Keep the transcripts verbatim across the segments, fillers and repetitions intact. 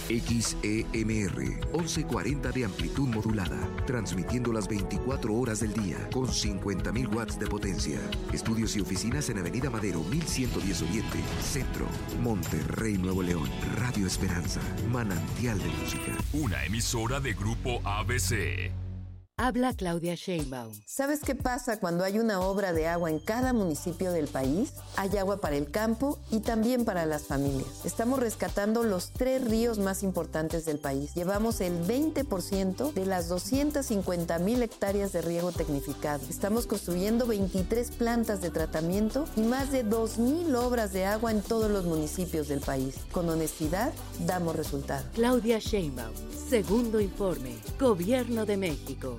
X E M R, once cuarenta de amplitud modulada, transmitiendo las veinticuatro horas del día con cincuenta mil watts de potencia. Estudios y oficinas en Avenida Madero mil ciento diez Oriente, Centro, Monterrey, Nuevo León. Radio Esperanza, manantial de música. Una emisora de Grupo A B C. Habla Claudia Sheinbaum. ¿Sabes qué pasa cuando hay una obra de agua en cada municipio del país? Hay agua para el campo y también para las familias. Estamos rescatando los tres ríos más importantes del país. Llevamos el veinte por ciento de las doscientas cincuenta mil hectáreas de riego tecnificado. Estamos construyendo veintitrés plantas de tratamiento y más de dos mil obras de agua en todos los municipios del país. Con honestidad, damos resultados. Claudia Sheinbaum. Segundo informe. Gobierno de México.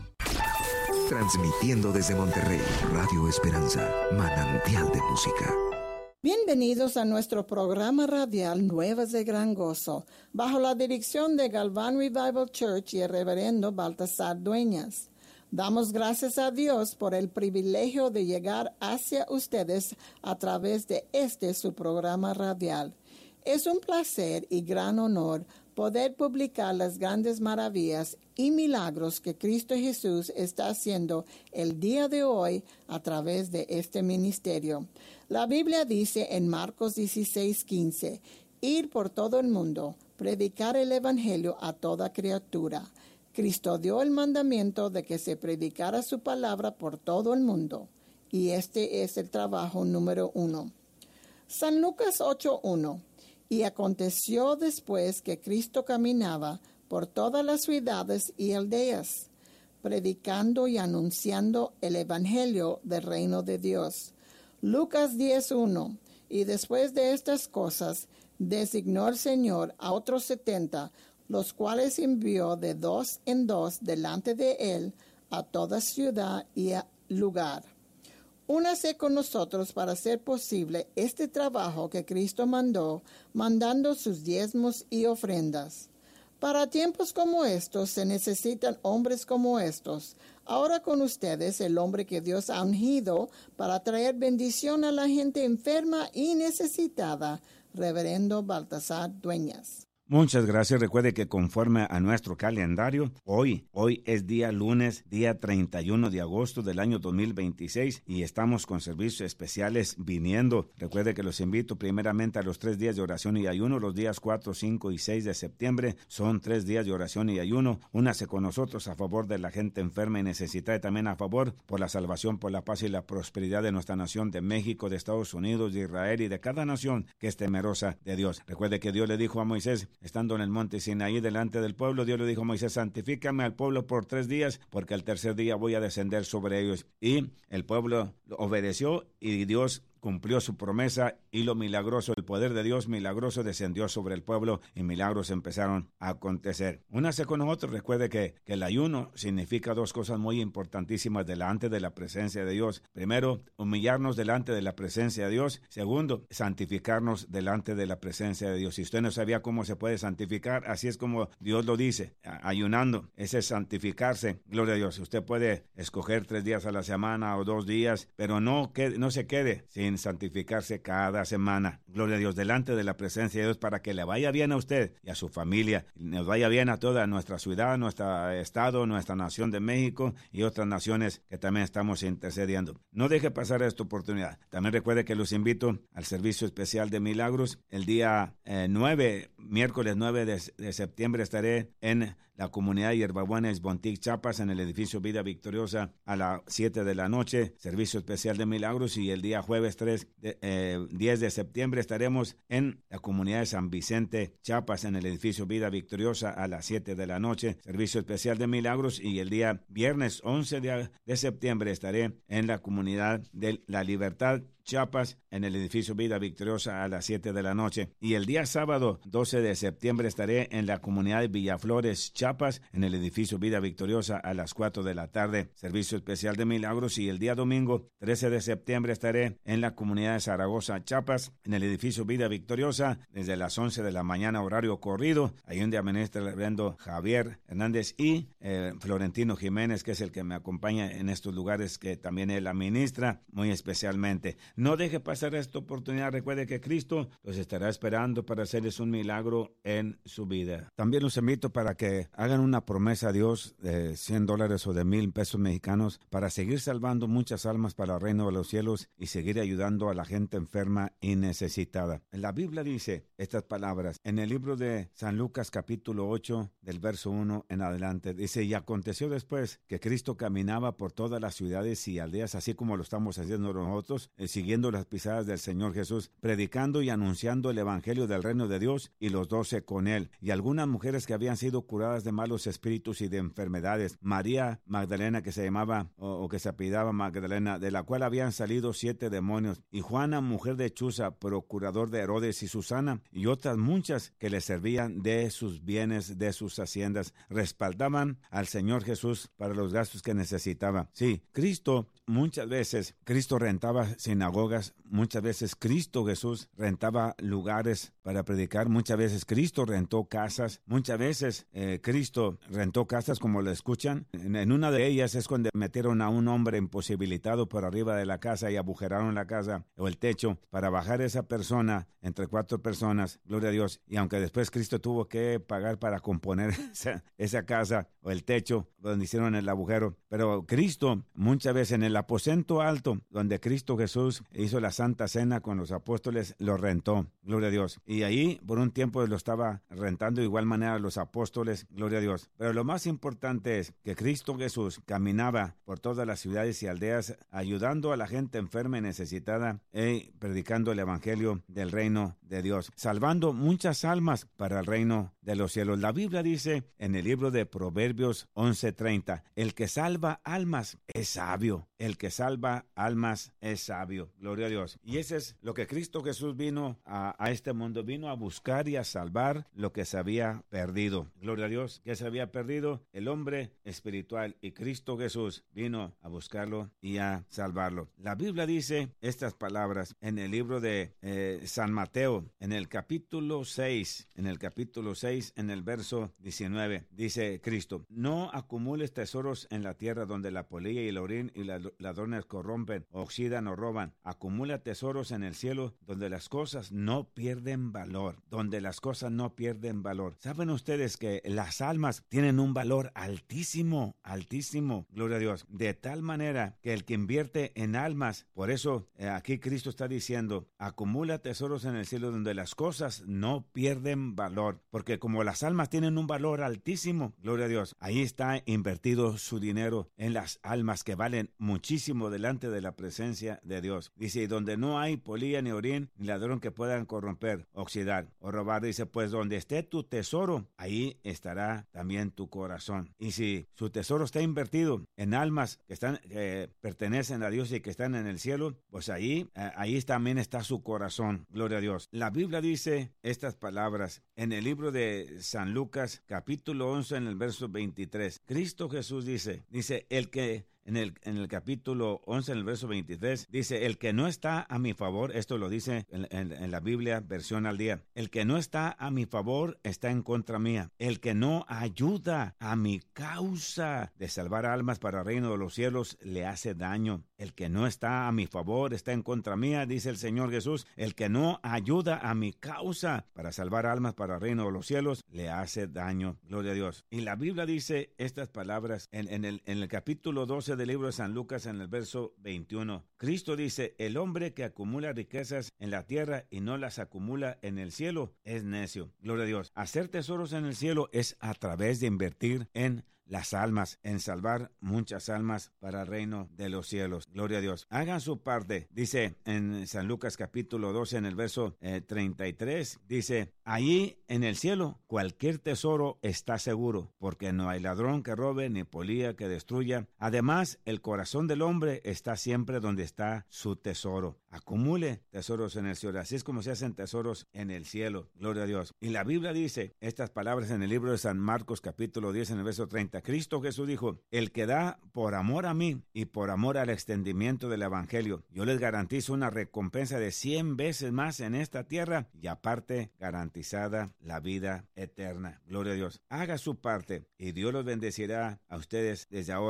Transmitiendo desde Monterrey, Radio Esperanza, manantial de música. Bienvenidos a nuestro programa radial Nuevas de Gran Gozo, bajo la dirección de Galván Revival Church y el reverendo Baltasar Dueñas. Damos gracias a Dios por el privilegio de llegar hacia ustedes a través de este su programa radial. Es un placer y gran honor poder publicar las grandes maravillas y milagros que Cristo Jesús está haciendo el día de hoy a través de este ministerio. La Biblia dice en Marcos dieciséis quince, ir por todo el mundo, predicar el Evangelio a toda criatura. Cristo dio el mandamiento de que se predicara su palabra por todo el mundo, y este es el trabajo número uno. San Lucas ocho uno. Y aconteció después que Cristo caminaba por todas las ciudades y aldeas, predicando y anunciando el Evangelio del reino de Dios. Lucas diez uno. Y después de estas cosas, designó el Señor a otros setenta, los cuales envió de dos en dos delante de él a toda ciudad y lugar. Únase con nosotros para hacer posible este trabajo que Cristo mandó, mandando sus diezmos y ofrendas. Para tiempos como estos se necesitan hombres como estos. Ahora con ustedes el hombre que Dios ha ungido para traer bendición a la gente enferma y necesitada, reverendo Baltasar Dueñas. Muchas gracias. Recuerde que conforme a nuestro calendario, hoy, hoy es día lunes, día treinta y uno de agosto del año dos mil veintiséis y estamos con servicios especiales viniendo. Recuerde que los invito primeramente a los tres días de oración y ayuno, los días cuatro, cinco y seis de septiembre. Son tres días de oración y ayuno. Únase con nosotros a favor de la gente enferma y necesitada y también a favor por la salvación, por la paz y la prosperidad de nuestra nación, de México, de Estados Unidos, de Israel y de cada nación que es temerosa de Dios. Recuerde que Dios le dijo a Moisés, estando en el monte Sinaí delante del pueblo, Dios le dijo a Moisés, santifícame al pueblo por tres días, porque al tercer día voy a descender sobre ellos. Y el pueblo obedeció y Dios cumplió su promesa y lo milagroso, el poder de Dios milagroso descendió sobre el pueblo y milagros empezaron a acontecer. Únase con nosotros. Recuerde que, que el ayuno significa dos cosas muy importantísimas delante de la presencia de Dios. Primero, humillarnos delante de la presencia de Dios. Segundo, santificarnos delante de la presencia de Dios. Si usted no sabía cómo se puede santificar, así es como Dios lo dice, ayunando. Ese es santificarse. Gloria a Dios. Usted puede escoger tres días a la semana o dos días, pero no, quede, no se quede sin santificarse cada semana. Gloria a Dios, delante de la presencia de Dios, para que le vaya bien a usted y a su familia, y nos vaya bien a toda nuestra ciudad, nuestro estado, nuestra nación de México y otras naciones que también estamos intercediendo. No deje pasar esta oportunidad. También recuerde que los invito al servicio especial de milagros. El día eh, nueve, miércoles nueve de, de septiembre estaré en la comunidad Hierbabuena Esbontic, Chiapas, en el edificio Vida Victoriosa a las siete de la noche, servicio especial de milagros. Y el día jueves tres de, eh, diez de septiembre estaremos en la comunidad de San Vicente, Chiapas, en el edificio Vida Victoriosa a las siete de la noche, servicio especial de milagros. Y el día viernes once de, de septiembre estaré en la comunidad de La Libertad, Chiapas, en el edificio Vida Victoriosa a las siete de la noche. Y el día sábado doce de septiembre estaré en la comunidad de Villaflores, Chiapas, en el edificio Vida Victoriosa a las cuatro de la tarde, servicio especial de milagros. Y el día domingo trece de septiembre estaré en la comunidad de Zaragoza, Chiapas, en el edificio Vida Victoriosa desde las once de la mañana, horario corrido, ahí donde administra el reverendo Javier Hernández y eh, Florentino Jiménez, que es el que me acompaña en estos lugares, que también él administra muy especialmente. No deje pasar esta oportunidad. Recuerde que Cristo los estará esperando para hacerles un milagro en su vida. También los invito para que hagan una promesa a Dios de cien dólares o de mil pesos mexicanos para seguir salvando muchas almas para el reino de los cielos y seguir ayudando a la gente enferma y necesitada. La Biblia dice estas palabras en el libro de San Lucas capítulo ocho del verso uno en adelante. Dice, y aconteció después que Cristo caminaba por todas las ciudades y aldeas, así como lo estamos haciendo nosotros, eh, siguiendo las pisadas del Señor Jesús, predicando y anunciando el evangelio del reino de Dios, y los doce con él, y algunas mujeres que habían sido curadas de malos espíritus y de enfermedades. María Magdalena, que se llamaba o, o que se apellidaba Magdalena, de la cual habían salido siete demonios, y Juana, mujer de Chuza, procurador de Herodes, y Susana, y otras muchas que le servían de sus bienes, de sus haciendas, respaldaban al Señor Jesús para los gastos que necesitaba. Sí, Cristo, muchas veces, Cristo rentaba sinagogas, muchas veces Cristo Jesús rentaba lugares para predicar, muchas veces Cristo rentó casas, muchas veces eh, Cristo rentó casas como lo escuchan. En, en una de ellas es cuando metieron a un hombre imposibilitado por arriba de la casa y agujeraron la casa o el techo para bajar a esa persona entre cuatro personas, gloria a Dios, y aunque después Cristo tuvo que pagar para componer esa, esa casa o el techo donde hicieron el agujero, pero Cristo muchas veces en el aposento alto donde Cristo Jesús hizo la Santa Cena con los apóstoles, lo rentó, gloria a Dios, y ahí por un tiempo lo estaba rentando de igual manera los apóstoles, gloria a Dios. Pero lo más importante es que Cristo Jesús caminaba por todas las ciudades y aldeas ayudando a la gente enferma y necesitada y predicando el evangelio del reino de Dios, salvando muchas almas para el reino de los cielos. La Biblia dice en el libro de Proverbios once treinta, el que salva almas es sabio, el que salva almas es sabio, gloria a Dios. Y ese es lo que Cristo Jesús vino a, a este mundo, vino a buscar y a salvar lo que se había perdido, gloria a Dios. ¿Qué se había perdido? El hombre espiritual, y Cristo Jesús vino a buscarlo y a salvarlo. La Biblia dice estas palabras en el libro de eh, San Mateo, en el capítulo seis, en el capítulo seis, en el verso diecinueve, dice Cristo, no acumules tesoros en la tierra donde la polilla y el orín y las ladrones corrompen, oxidan o roban. Acumula tesoros en el cielo donde las cosas no pierden valor, donde las cosas no pierden valor. ¿Saben ustedes que las almas tienen un valor altísimo, altísimo, gloria a Dios, de tal manera que el que invierte en almas, por eso eh, aquí Cristo está diciendo, acumula tesoros en el cielo donde las cosas no pierden valor, porque como las almas tienen un valor altísimo, gloria a Dios, ahí está invertido su dinero en las almas que valen muchísimo delante de la presencia de Dios. Dice, y donde no hay polilla ni orín ni ladrón que puedan corromper, oxidar o robar, dice, pues donde esté tu tesoro, ahí estará también tu corazón. Y si su tesoro está invertido en almas que están eh, pertenecen a Dios y que están en el cielo, pues ahí, eh, ahí también está su corazón, gloria a Dios. La Biblia dice estas palabras en el libro de San Lucas, capítulo once, en el verso veintitrés. Cristo Jesús dice, dice, el que En el, en el capítulo once, en el verso veintitrés, dice, el que no está a mi favor, esto lo dice en, en, en la Biblia, versión al día, el que no está a mi favor está en contra mía. El que no ayuda a mi causa de salvar almas para el reino de los cielos le hace daño. El que no está a mi favor está en contra mía, dice el Señor Jesús. El que no ayuda a mi causa para salvar almas para el reino de los cielos le hace daño. Gloria a Dios. Y la Biblia dice estas palabras en, en, el, en el capítulo doce del libro de San Lucas, en el verso veintiuno. Cristo dice, el hombre que acumula riquezas en la tierra y no las acumula en el cielo es necio. Gloria a Dios. Hacer tesoros en el cielo es a través de invertir en las almas, en salvar muchas almas para el reino de los cielos. Gloria a Dios. Hagan su parte. Dice en San Lucas capítulo doce, en el verso eh, treinta y tres, dice, allí en el cielo cualquier tesoro está seguro, porque no hay ladrón que robe ni polilla que destruya. Además, el corazón del hombre está siempre donde está su tesoro. Acumule tesoros en el cielo. Así es como se hacen tesoros en el cielo. Gloria a Dios. Y la Biblia dice estas palabras en el libro de San Marcos capítulo diez, en el verso treinta. Cristo Jesús dijo, el que da por amor a mí y por amor al extendimiento del evangelio, yo les garantizo una recompensa de cien veces más en esta tierra y aparte garantizada la vida eterna. Gloria a Dios. Haga su parte y Dios los bendecirá a ustedes desde ahora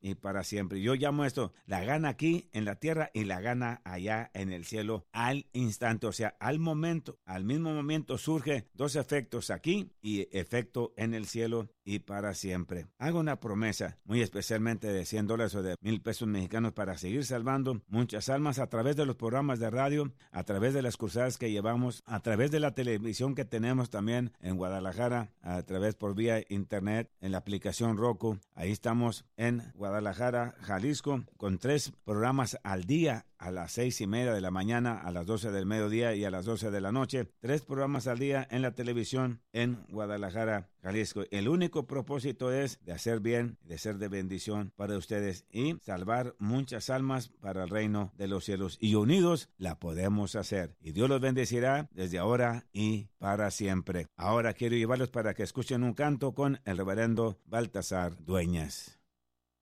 y para siempre. Yo llamo esto la gana aquí en la tierra y la gana allá en el cielo al instante, o sea, al momento, al mismo momento surge dos efectos aquí y efecto en el cielo y para siempre. Hago una promesa, muy especialmente de cien dólares o de mil pesos mexicanos para seguir salvando muchas almas a través de los programas de radio, a través de las cruzadas que llevamos, a través de la televisión que tenemos también en Guadalajara, a través por vía internet, en la aplicación Roku. Ahí estamos en Guadalajara, Jalisco, con tres programas al día, a las seis y media de la mañana, a las doce del mediodía y a las doce de la noche. Tres programas al día en la televisión en Guadalajara, Jalisco. El único propósito es de hacer bien, de ser de bendición para ustedes y salvar muchas almas para el reino de los cielos. Y unidos la podemos hacer. Y Dios los bendecirá desde ahora y para siempre. Ahora quiero llevarlos para que escuchen un canto con el reverendo Baltasar Dueñas.